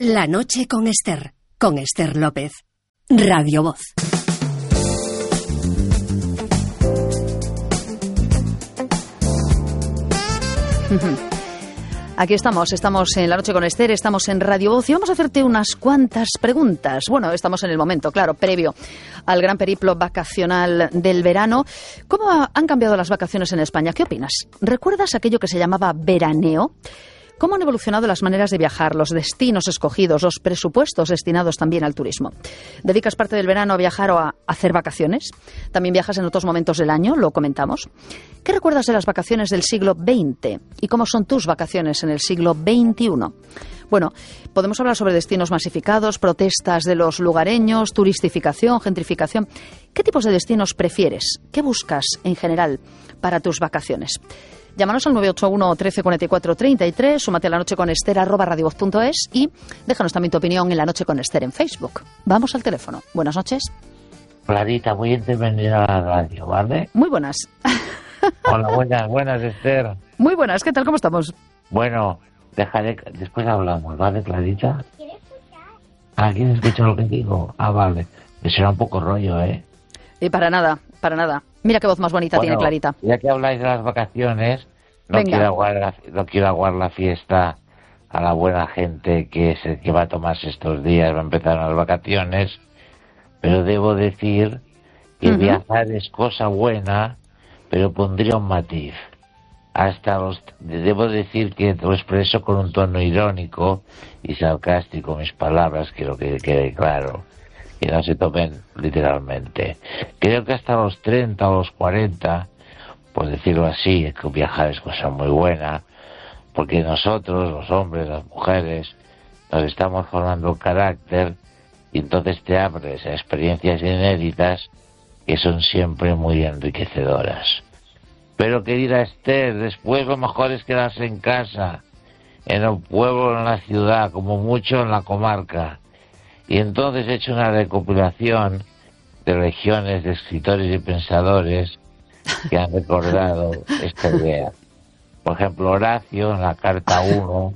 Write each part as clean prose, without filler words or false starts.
La noche con Esther López. Radio Voz. Aquí estamos en La Noche con Esther, estamos en Radio Voz y vamos a hacerte unas cuantas preguntas. Bueno, estamos en el momento, claro, previo al gran periplo vacacional del verano. ¿Cómo han cambiado las vacaciones en España? ¿Qué opinas? ¿Recuerdas aquello que se llamaba veraneo? ¿Cómo han evolucionado las maneras de viajar, los destinos escogidos, los presupuestos destinados también al turismo? ¿Dedicas parte del verano a viajar o a hacer vacaciones? ¿También viajas en otros momentos del año? Lo comentamos. ¿Qué recuerdas de las vacaciones del siglo XX? ¿Y cómo son tus vacaciones en el siglo XXI? Bueno, podemos hablar sobre destinos masificados, protestas de los lugareños, turistificación, gentrificación. ¿Qué tipos de destinos prefieres? ¿Qué buscas en general para tus vacaciones? Llámanos al 981 13 44 33, súmate a La Noche con Esther @radiovoz.es y déjanos también tu opinión en La Noche con Esther en Facebook. Vamos al teléfono. Buenas noches. Clarita, muy bienvenida a la radio, ¿vale? Muy buenas. Hola, buenas, Esther. Muy buenas, ¿qué tal? ¿Cómo estamos? Bueno, después hablamos, ¿vale, Clarita? ¿Quieres escuchar? ¿Quieres escuchar lo que digo? Vale. Me será un poco rollo, ¿eh? Y para nada. Mira qué voz más bonita tiene Clarita. Ya que habláis de las vacaciones, no quiero aguar la fiesta a la buena gente que va a tomarse estos días, va a empezar las vacaciones, pero debo decir que viajar es cosa buena, pero pondría un matiz. Debo decir que lo expreso con un tono irónico y sarcástico mis palabras, quiero que quede claro, y no se tomen literalmente. Creo que hasta los 30 o los 40, por decirlo así, que viajar es cosa muy buena, porque nosotros, los hombres, las mujeres, nos estamos formando carácter y entonces te abres a experiencias inéditas que son siempre muy enriquecedoras. Pero querida Esther, después lo mejor es quedarse en casa, en el pueblo, en la ciudad, como mucho en la comarca. Y entonces he hecho una recopilación de legiones de escritores y pensadores que han recordado esta idea. Por ejemplo, Horacio, en la carta 1,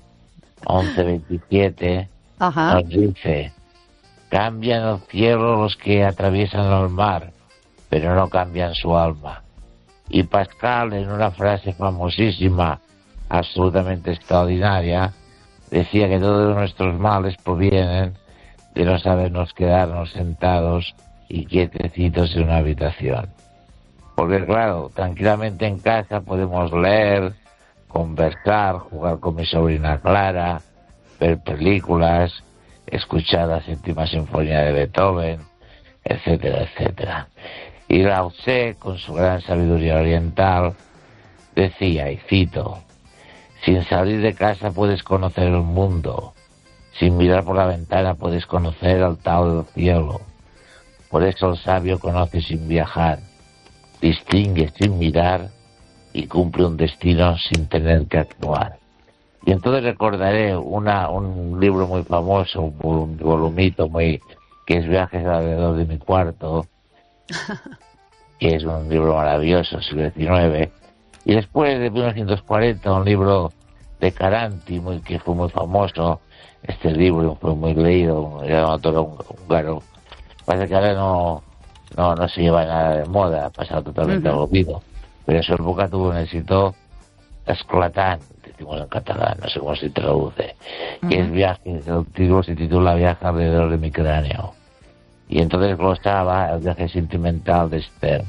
11:27, nos dice: cambian el cielo los que atraviesan el mar, pero no cambian su alma. Y Pascal, en una frase famosísima, absolutamente extraordinaria, decía que todos nuestros males provienen de no sabernos quedarnos sentados y quietecitos en una habitación. Porque claro, tranquilamente en casa podemos leer, conversar, jugar con mi sobrina Clara, ver películas, escuchar la 7ª Sinfonía de Beethoven, etcétera, etcétera. Y Lao Tse, con su gran sabiduría oriental, decía, y cito: sin salir de casa puedes conocer el mundo. Sin mirar por la ventana puedes conocer el Tao del cielo. Por eso el sabio conoce sin viajar, distingue sin mirar y cumple un destino sin tener que actuar. Y entonces recordaré un libro muy famoso, un volumito que es Viajes alrededor de mi cuarto, que es un libro maravilloso, siglo XIX. Y después de 1940, un libro de Caranti, que fue muy famoso. Este libro fue muy leído, era un autor húngaro. Parece que ahora no se lleva nada de moda, ha pasado totalmente al olvido. Pero en su época tuvo un éxito esclatant, decimos en catalán, no sé cómo se traduce, que es Viajes, el título se titula Viaje alrededor de mi cráneo. Y entonces glosaba el viaje sentimental de Esther.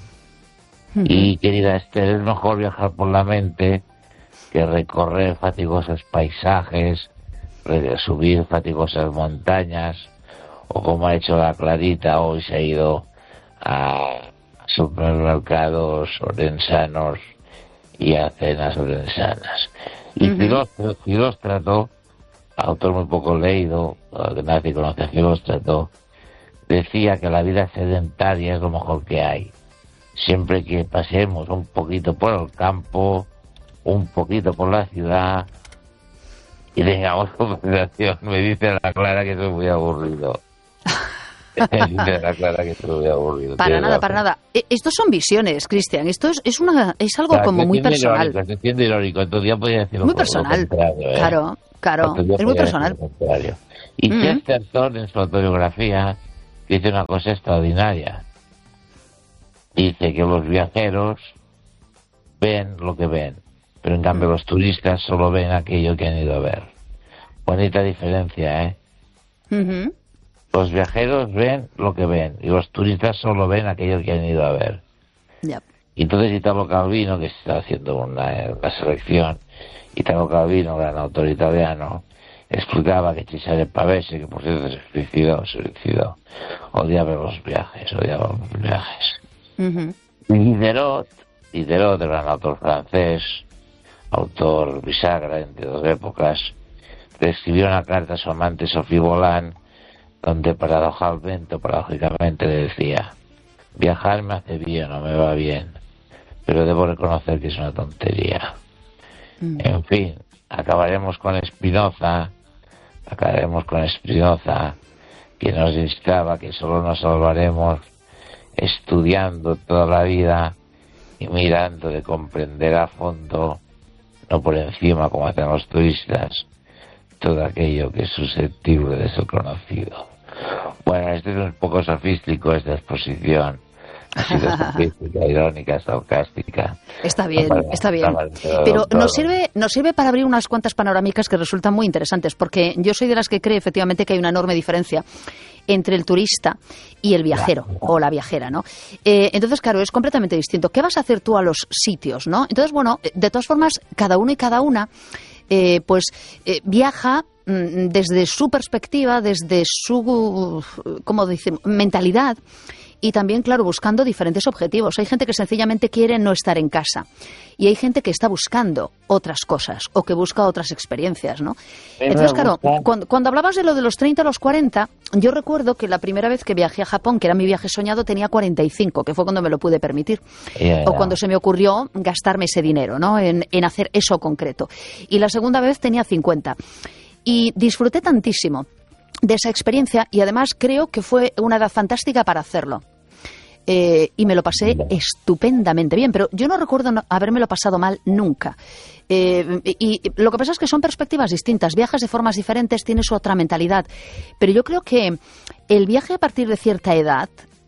Y querida Esther, es mejor viajar por la mente que recorrer fatigosos paisajes, subir fatigosas montañas, o como ha hecho la Clarita, hoy se ha ido a supermercados orensanos y a cenas orensanas. Y Filóstrato, autor muy poco leído, que nadie conoce a Filóstrato, decía que la vida sedentaria es lo mejor que hay. Siempre que pasemos un poquito por el campo, un poquito por la ciudad y tengamos conversación. Me dice la Clara que soy muy aburrido. Dice la Clara que estoy muy aburrido. Para Tienes nada, razón. para nada. Estos son visiones, Cristian. Esto es algo Claro, como estoy muy siendo personal. Estoy siendo irónico. Otro día podía decir Muy lo personal. contrario, ¿eh? Claro. Otro día Es muy podía decir personal. lo contrario. Y Chesterton, en su autobiografía, dice una cosa extraordinaria. Dice que los viajeros ven lo que ven, pero en cambio los turistas solo ven aquello que han ido a ver. Bonita diferencia, ¿eh? Ujú. Los viajeros ven lo que ven y los turistas solo ven aquello que han ido a ver. Ya. Y entonces Italo Calvino, que está haciendo una selección, Italo Calvino, gran autor italiano, explicaba que Cesare Pavese, que por cierto se suicidó, odiaba los viajes. Ujú. Y Diderot, el gran autor francés, autor bisagra entre dos épocas, le escribió una carta a su amante Sophie Volant, donde paradójicamente le decía: viajar me hace bien o me va bien, pero debo reconocer que es una tontería. En fin, acabaremos con Spinoza, que nos instaba que solo nos salvaremos estudiando toda la vida y mirando de comprender a fondo, no por encima como hacen los turistas, todo aquello que es susceptible de ser conocido. Bueno, este es un poco sofístico, esta exposición. Ha sido sofística, irónica, sarcástica. Está bien. Pero nos sirve para abrir unas cuantas panorámicas que resultan muy interesantes, porque yo soy de las que cree efectivamente que hay una enorme diferencia entre el turista y el viajero o la viajera, ¿no? Entonces, claro, es completamente distinto. ¿Qué vas a hacer tú a los sitios, no? Entonces, bueno, de todas formas, cada uno y cada una viaja desde su perspectiva, desde su, ¿cómo dicen?, mentalidad. Y también, claro, buscando diferentes objetivos. Hay gente que sencillamente quiere no estar en casa. Y hay gente que está buscando otras cosas o que busca otras experiencias, ¿no? Entonces, claro, cuando hablabas de lo de los 30 a los 40, yo recuerdo que la primera vez que viajé a Japón, que era mi viaje soñado, tenía 45, que fue cuando me lo pude permitir. O cuando se me ocurrió gastarme ese dinero, ¿no? En hacer eso concreto. Y la segunda vez tenía 50. Y disfruté tantísimo de esa experiencia y además creo que fue una edad fantástica para hacerlo. Y me lo pasé estupendamente bien, pero yo no recuerdo habérmelo pasado mal nunca. Y lo que pasa es que son perspectivas distintas, viajas de formas diferentes, tienes otra mentalidad, pero yo creo que el viaje a partir de cierta edad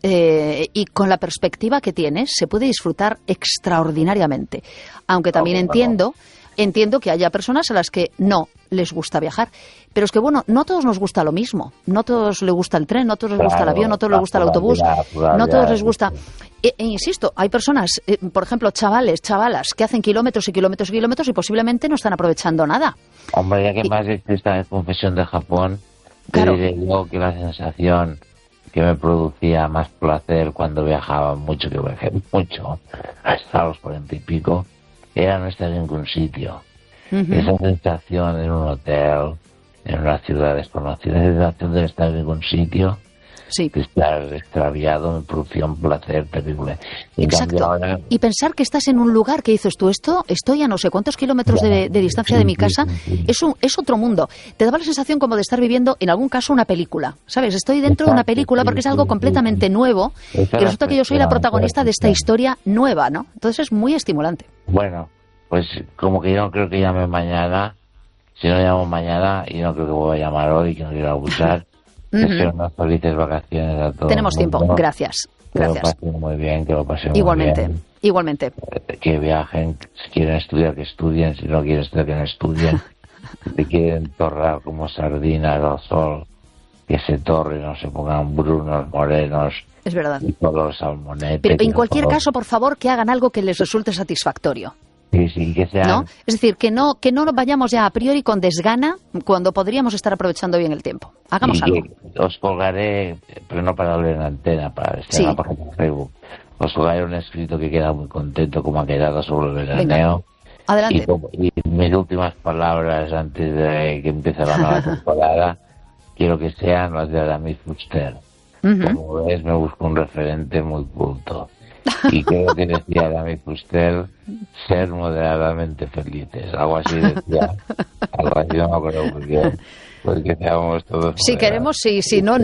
y con la perspectiva que tienes se puede disfrutar extraordinariamente, aunque también entiendo que haya personas a las que no les gusta viajar, pero es que, bueno, no a todos nos gusta lo mismo, no a todos les gusta el tren, no a todos les gusta el avión, no a todos les gusta el autobús, no a todos les gusta... insisto, hay personas, por ejemplo, chavalas, que hacen kilómetros y kilómetros y kilómetros y posiblemente no están aprovechando nada. Hombre, ya que más esta confesión de Japón, te diré yo que la sensación que me producía más placer cuando viajaba mucho, que viajé mucho, hasta los 40 y pico, era no estar en ningún sitio. Esa sensación en un hotel, en una ciudad desconocida, esa sensación de estar en ningún sitio, de estar extraviado, me producía un placer terrible. Exacto. Ahora... Y pensar que estás en un lugar que dices tú, estoy a no sé cuántos kilómetros de distancia de mi casa, es otro mundo. Te daba la sensación como de estar viviendo, en algún caso, una película. ¿Sabes? Estoy dentro de una película porque es algo completamente nuevo y resulta que yo soy la protagonista de esta historia nueva, ¿no? Entonces es muy estimulante. Bueno, pues como que yo no creo que llame mañana. Si no llamo mañana, y no creo que voy a llamar hoy, que no quiero abusar. Deseo unas felices vacaciones a todos. Tenemos tiempo, gracias. Que lo pasen muy bien, que lo pasen muy bien. Igualmente. Que viajen, si quieren estudiar, que estudien, si no quieren estudiar, que no estudien. Si quieren torrar como sardinas al sol, que se torren, no se pongan brunos, morenos. Es verdad. Y color salmonete. Pero en cualquier caso, por favor, que hagan algo que les resulte satisfactorio. Sí, que sean... ¿No? Es decir, que no vayamos ya a priori con desgana cuando podríamos estar aprovechando bien el tiempo. Hagamos algo. Os colgaré, pero no para leer en antena, para estar en la página de Facebook. Os colgaré un escrito que queda muy contento como ha quedado sobre el veraneo. Adelante. Y mis últimas palabras antes de que empiece la nueva temporada quiero que sean las de Aramis Fuster. Como ves, me busco un referente muy culto. Y creo que decía Aramis Fuster, ser moderadamente felices. Algo así decía. Algo así no me acuerdo porque seamos todos... Si queremos, sí, si no, no.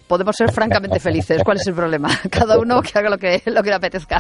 podemos ser francamente felices. ¿Cuál es el problema? Cada uno que haga lo que le apetezca.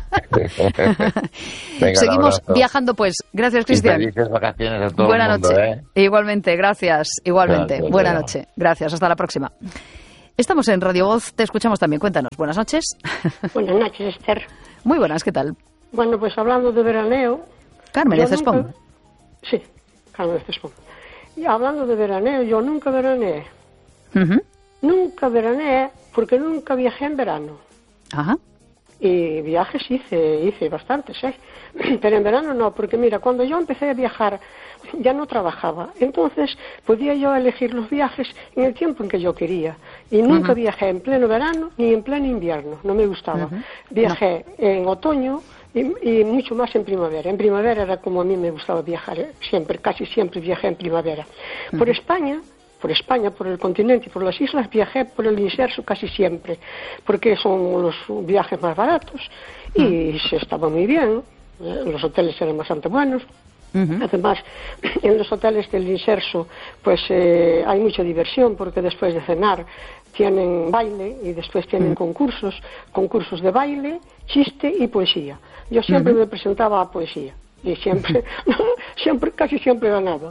Venga, Seguimos viajando, pues. Gracias, Cristian. Felices vacaciones a todo Buena el mundo, noche. Igualmente, gracias. Igualmente. Gracias, Buena Leo. noche. Gracias. Hasta la próxima. Estamos en Radio Voz. Te escuchamos también. Cuéntanos. Buenas noches. Buenas noches, Esther. Muy buenas. ¿Qué tal? Bueno, pues hablando de veraneo... Carmen de Cespón. Sí, Carmen de Cespón. Y hablando de veraneo, yo nunca veraneé. Ujú. Nunca veraneé porque nunca viajé en verano. Ajá. Y viajes hice bastantes, ¿eh? Pero en verano no, porque mira, cuando yo empecé a viajar ya no trabajaba. Entonces podía yo elegir los viajes en el tiempo en que yo quería. Y nunca viajé en pleno verano ni en pleno invierno, no me gustaba. Viajé en otoño y mucho más en primavera. En primavera era como a mí me gustaba viajar, siempre, casi siempre viajé en primavera. Por España, por el continente y por las islas, viajé por el inserso casi siempre, porque son los viajes más baratos y se estaba muy bien, los hoteles eran bastante buenos. Además, en los hoteles del inserso pues hay mucha diversión, porque después de cenar tienen baile y después tienen concursos de baile, chiste y poesía. Yo siempre me presentaba a poesía y siempre, casi siempre ganaba.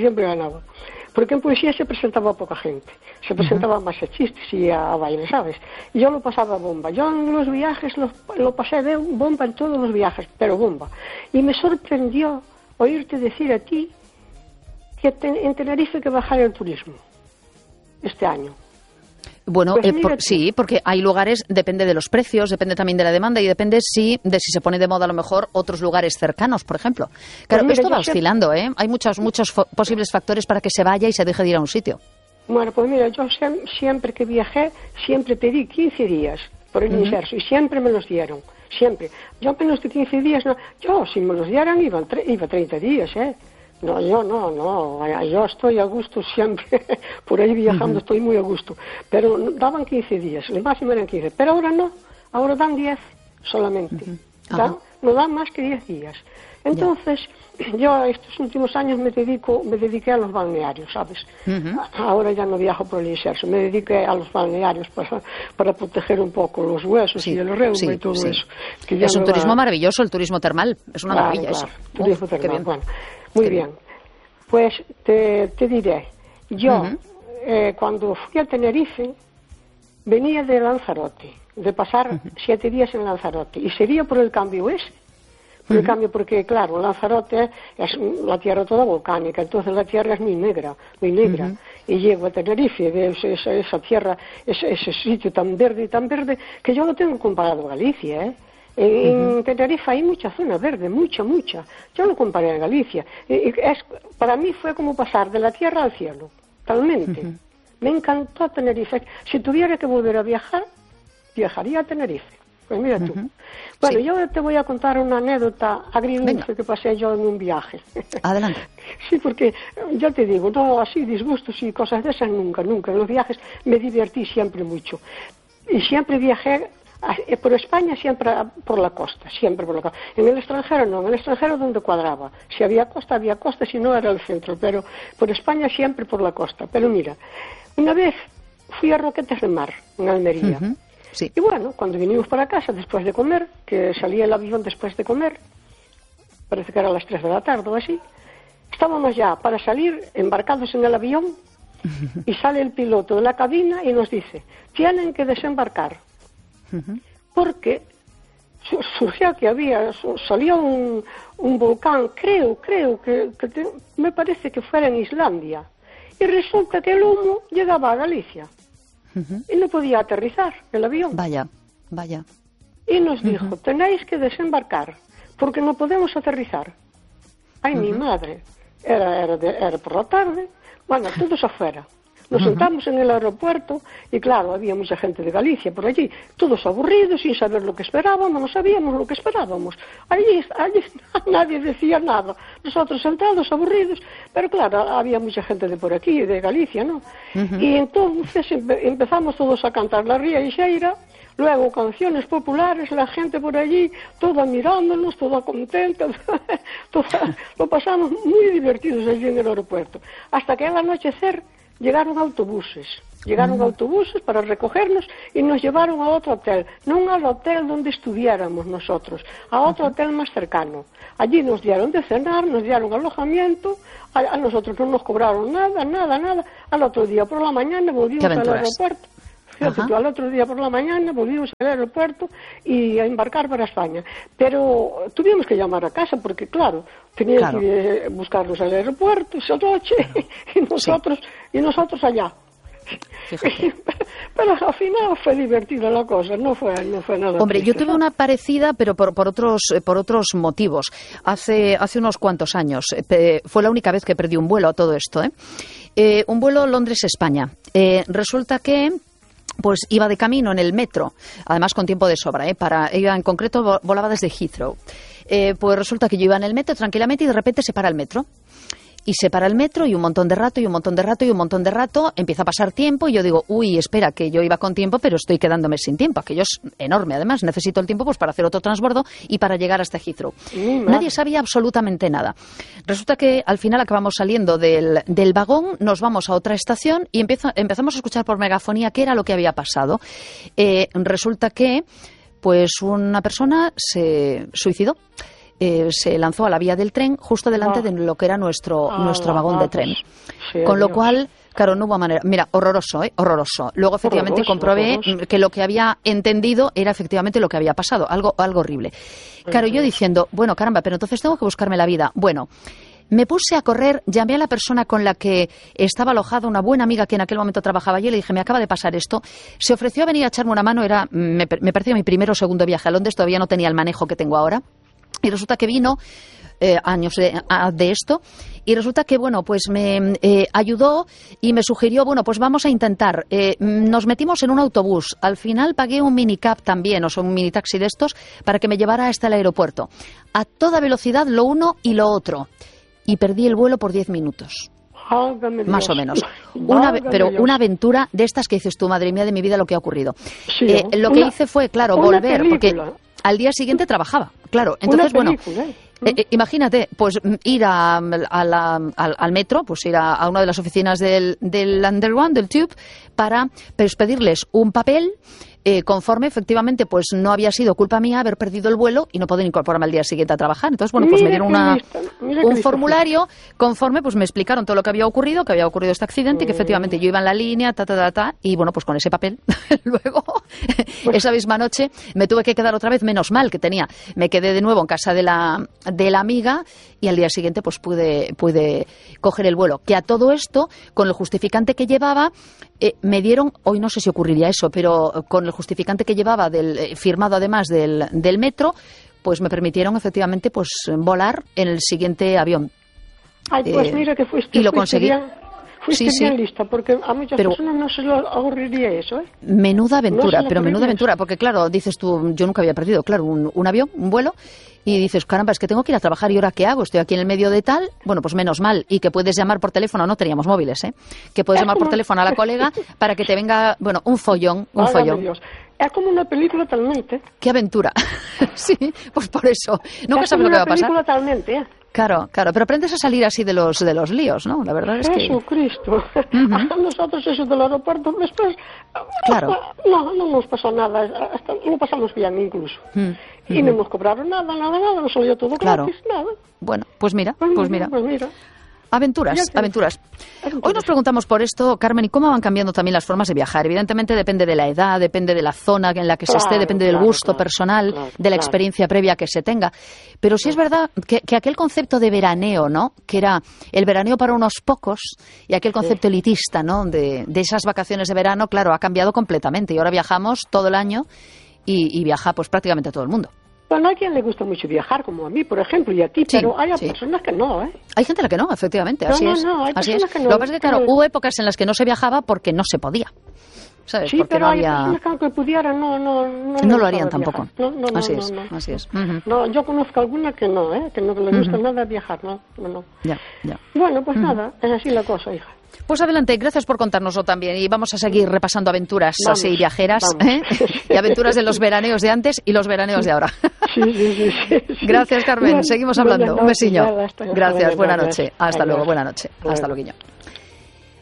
Porque en poesía se presentaba poca gente, se presentaba más a chistes y a baile, ¿sabes? Y yo lo pasaba bomba. Yo en los viajes lo pasé de bomba en todos los viajes, pero bomba. Y me sorprendió oírte decir a ti que en Tenerife que bajar el turismo este año. Bueno, Pues sí, porque hay lugares, depende de los precios, depende también de la demanda y depende de si se pone de moda a lo mejor otros lugares cercanos, por ejemplo. Claro, Pues mira, esto va oscilando, ¿eh? Hay muchos posibles factores para que se vaya y se deje de ir a un sitio. Bueno, pues mira, yo siempre que viajé, siempre pedí 15 días por el inserso y siempre me los dieron, siempre. Yo menos de 15 días, no. Yo si me los dieran iba 30 días, ¿eh? No, yo estoy a gusto siempre, por ahí viajando estoy muy a gusto, pero daban 15 días, el máximo eran 15, pero ahora no, ahora dan 10 solamente, no dan más que 10 días. Entonces, yo estos últimos años me dediqué a los balnearios, ¿sabes? Ahora ya no viajo por el inserso, me dediqué a los balnearios para proteger un poco los huesos y el reuma y todo eso. Que es un turismo maravilloso, el turismo termal, es una maravilla eso. Turismo termal, bueno. Muy bien. Pues te diré, yo cuando fui a Tenerife venía de Lanzarote, de pasar 7 días en Lanzarote, y sería por el cambio ese. Por el cambio, porque claro, Lanzarote es la tierra toda volcánica, entonces la tierra es muy negra, y llego a Tenerife, veo esa tierra, ese sitio tan verde, que yo lo tengo comparado a Galicia, ¿eh? En Tenerife hay mucha zona verde, mucha. Yo lo comparé a Galicia. Para mí fue como pasar de la tierra al cielo, totalmente. Me encantó Tenerife. Si tuviera que volver a viajar, viajaría a Tenerife. Pues mira tú. Bueno, yo te voy a contar una anécdota agridulce que pasé yo en un viaje. Adelante. Sí, porque ya te digo, no así disgustos y cosas de esas nunca. En los viajes me divertí siempre mucho. Y siempre viajé por España, siempre por la costa, En el extranjero no, en el extranjero donde cuadraba. Si había costa, si no era el centro, pero por España siempre por la costa. Pero mira, una vez fui a Roquetas de Mar, en Almería. Sí. Y bueno, cuando vinimos para casa después de comer, que salía el avión después de comer, parece que era a las 3 de la tarde o así, estábamos ya para salir embarcados en el avión y sale el piloto de la cabina y nos dice, tienen que desembarcar. Porque surgió que salía un volcán, creo que me parece que fuera en Islandia, y resulta que el humo llegaba a Galicia y no podía aterrizar el avión. Vaya. Y nos dijo, tenéis que desembarcar porque no podemos aterrizar. Ay, mi madre, era por la tarde, bueno, todos afuera. Nos sentamos en el aeropuerto y claro, había mucha gente de Galicia por allí, todos aburridos, sin saber lo que esperábamos, no sabíamos lo que esperábamos. Allí nadie decía nada, nosotros sentados, aburridos, pero claro, había mucha gente de por aquí, de Galicia, ¿no? Y entonces empezamos todos a cantar la Ría y Xeira, luego canciones populares, la gente por allí, toda mirándonos, toda contenta, lo pasamos muy divertidos allí en el aeropuerto, hasta que al anochecer llegaron autobuses Llegaron autobuses para recogernos y nos llevaron a otro hotel, non al hotel donde estuviéramos nosotros, a otro hotel más cercano. Allí nos dieron de cenar, nos dieron alojamiento, a nosotros no nos cobraron nada. Al otro día por la mañana volvimos al aeropuerto. Fíjate, al otro día por la mañana volvimos al aeropuerto y a embarcar para España. Pero tuvimos que llamar a casa porque, claro, tenían que buscarnos al aeropuerto esa noche y nosotros allá. Pero al final fue divertida la cosa, no fue nada. Hombre, triste, yo tuve una parecida, pero por otros motivos. Hace unos cuantos años fue la única vez que perdí un vuelo a todo esto, un vuelo Londres-España. Resulta que pues iba de camino en el metro, además con tiempo de sobra, iba en concreto, volaba desde Heathrow. Pues resulta que yo iba en el metro tranquilamente y de repente se para el metro. Y se para el metro y un montón de rato, empieza a pasar tiempo y yo digo, uy, espera, que yo iba con tiempo, pero estoy quedándome sin tiempo. Aquello es enorme, además, necesito el tiempo pues para hacer otro transbordo y para llegar hasta Heathrow. Nadie sabía absolutamente nada. Resulta que al final acabamos saliendo del vagón, nos vamos a otra estación y empezamos a escuchar por megafonía qué era lo que había pasado. Resulta que pues una persona se suicidó. Se lanzó a la vía del tren justo delante de lo que era nuestro vagón de tren. Sí, con lo cual, claro, no hubo manera. Mira, horroroso, horroroso. Luego, efectivamente, comprobé que lo que había entendido era efectivamente lo que había pasado. Algo horrible. Claro, yo diciendo, bueno, caramba, pero entonces tengo que buscarme la vida. Bueno, me puse a correr, llamé a la persona con la que estaba alojada, una buena amiga que en aquel momento trabajaba allí, y le dije, me acaba de pasar esto. Se ofreció a venir a echarme una mano, me parecía mi primero o segundo viaje a Londres, todavía no tenía el manejo que tengo ahora. Y resulta que vino años de esto y resulta que, bueno, pues me ayudó y me sugirió, bueno, pues vamos a intentar. Nos metimos en un autobús. Al final pagué un minicab también, o sea, un mini taxi de estos, para que me llevara hasta el aeropuerto. A toda velocidad, lo uno y lo otro. Y perdí el vuelo por 10 minutos. Más o menos. Pero una aventura de estas que dices tú, madre mía de mi vida, lo que ha ocurrido. Sí, lo que hice fue, claro, volver, porque al día siguiente trabajaba, claro. Entonces, bueno, imagínate, pues ir al metro, pues ir a una de las oficinas del Underground, del Tube, para pedirles un papel conforme efectivamente pues no había sido culpa mía haber perdido el vuelo y no poder incorporarme al día siguiente a trabajar. Entonces, bueno, pues me dieron un formulario conforme pues me explicaron todo lo que había ocurrido este accidente y que efectivamente yo iba en la línea, y bueno, pues con ese papel luego esa misma noche me tuve que quedar otra vez, menos mal que me quedé de nuevo en casa de la amiga y al día siguiente pues pude coger el vuelo. Que a todo esto, con el justificante que llevaba, me dieron, hoy no sé si ocurriría eso, pero con el justificante que llevaba firmado además del metro, pues me permitieron efectivamente pues volar en el siguiente avión. Ay, pues mira que fuiste, y lo conseguí. Fuiste bien lista, porque a muchas personas no se lo ocurriría eso, ¿eh? Menuda aventura, menuda aventura, porque claro, dices tú, yo nunca había perdido, claro, un avión, un vuelo, y dices, caramba, es que tengo que ir a trabajar y ahora ¿qué hago? Estoy aquí en el medio de tal, bueno, pues menos mal, y que puedes llamar por teléfono, no teníamos móviles, que puedes llamar por teléfono a la colega para que te venga, bueno, un follón. Dios. Es como una película talmente. ¡Qué aventura! Sí, pues por eso, nunca sabes lo que va a pasar. Es como una película talmente, Claro, pero aprendes a salir así de los líos, ¿no? La verdad es que... Jesucristo. A nosotros eso del aeropuerto después... Claro. No nos pasó nada, hasta lo pasamos bien incluso. Y no nos cobraron nada, nos salió todo gratis, nada. Bueno, pues mira. Aventuras. Hoy nos preguntamos por esto, Carmen, ¿y cómo van cambiando también las formas de viajar? Evidentemente depende de la edad, depende de la zona en la que se esté, depende del gusto personal, de la experiencia previa que se tenga. Pero sí es verdad que aquel concepto de veraneo, ¿no? Que era el veraneo para unos pocos y aquel concepto elitista, ¿no? De esas vacaciones de verano, claro, ha cambiado completamente y ahora viajamos todo el año y viaja pues prácticamente todo el mundo. Bueno, a quien le gusta mucho viajar, como a mí, por ejemplo, y a ti, pero hay personas que no, ¿eh? Hay gente a la que no, efectivamente, así es. Hay personas que no. Lo que pasa es que, claro, hubo épocas en las que no se viajaba porque no se podía, ¿sabes? Sí, porque pero no hay había... personas que pudieran, no lo harían tampoco. Así es. No, yo conozco alguna que no, que no le gusta nada viajar, no. Ya. Bueno, pues nada, es así la cosa, hija. Pues adelante, gracias por contárnoslo también y vamos a seguir repasando aventuras así viajeras y aventuras de los veraneos de antes y los veraneos de ahora. Sí. Gracias, Carmen, bueno, seguimos hablando. Un besiño. Gracias, buena noche. Hasta luego, buena noche. Hasta luego.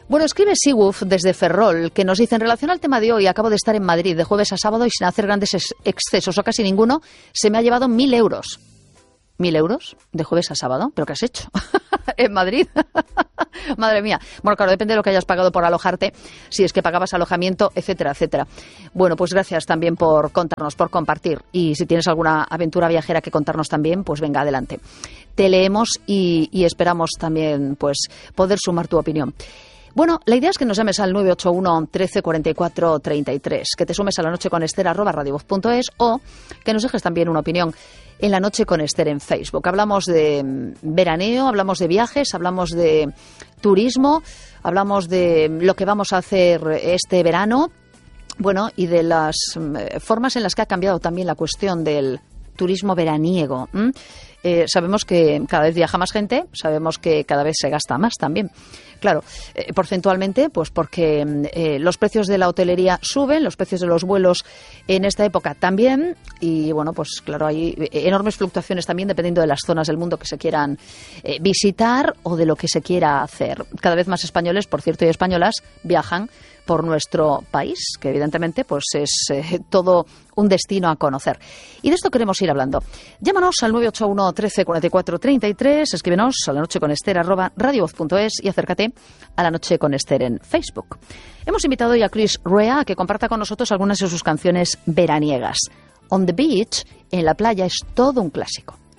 Bueno, escribe Siguf desde Ferrol, que nos dice, en relación al tema de hoy, acabo de estar en Madrid de jueves a sábado y sin hacer grandes excesos o casi ninguno, se me ha llevado 1.000 euros. ¿1.000 euros de jueves a sábado? ¿Pero qué has hecho? ¿En Madrid? Madre mía. Bueno, claro, depende de lo que hayas pagado por alojarte, si es que pagabas alojamiento, etcétera, etcétera. Bueno, pues gracias también por contarnos, por compartir. Y si tienes alguna aventura viajera que contarnos también, pues venga, adelante. Te leemos y esperamos también pues poder sumar tu opinión. Bueno, la idea es que nos llames al 981 13 44 33, que te sumes a La Noche con Ester @radiovoz.es o que nos dejes también una opinión en La Noche con Ester en Facebook. Hablamos de veraneo, hablamos de viajes, hablamos de turismo, hablamos de lo que vamos a hacer este verano, bueno, y de las formas en las que ha cambiado también la cuestión del turismo veraniego. Sabemos que cada vez viaja más gente, sabemos que cada vez se gasta más también. Claro, porcentualmente, pues porque los precios de la hotelería suben, los precios de los vuelos en esta época también, y bueno, pues claro, hay enormes fluctuaciones también dependiendo de las zonas del mundo que se quieran visitar o de lo que se quiera hacer. Cada vez más españoles, por cierto, y españolas viajan por nuestro país, que evidentemente pues es todo un destino a conocer. Y de esto queremos ir hablando. Llámanos al 981 13 44 33, escríbenos a La Noche con Ester @radiovoz.es y acércate a La Noche con Ester en Facebook. Hemos invitado hoy a Chris Rea a que comparta con nosotros algunas de sus canciones veraniegas. On the Beach, en la playa, es todo un clásico.